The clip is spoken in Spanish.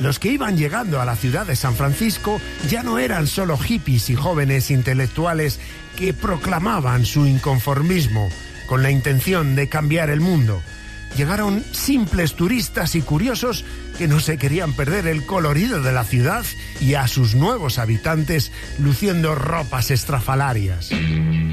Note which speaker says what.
Speaker 1: Los que iban llegando a la ciudad de San Francisco ya no eran solo hippies y jóvenes intelectuales que proclamaban su inconformismo con la intención de cambiar el mundo. Llegaron simples turistas y curiosos que no se querían perder el colorido de la ciudad y a sus nuevos habitantes luciendo ropas estrafalarias.